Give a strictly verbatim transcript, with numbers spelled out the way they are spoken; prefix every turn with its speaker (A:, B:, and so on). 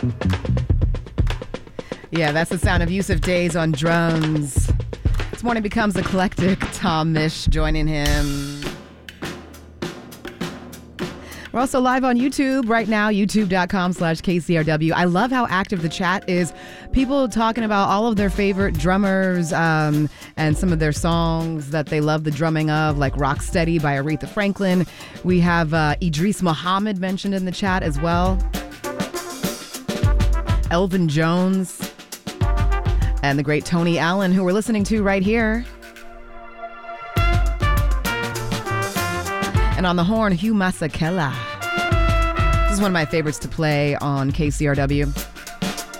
A: Yeah, that's the sound of Yusuf Days on drums. This morning becomes eclectic. Tom Misch joining him. We're also live on YouTube right now, youtube.com slash KCRW. I love how active the chat is. People talking about all of their favorite drummers um, and some of their songs that they love the drumming of, like Rocksteady by Aretha Franklin. We have uh, Idris Muhammad mentioned in the chat as well. Elvin Jones. And the great Tony Allen, who we're listening to right here. And on the horn, Hugh Masekela. This is one of my favorites to play on K C R W.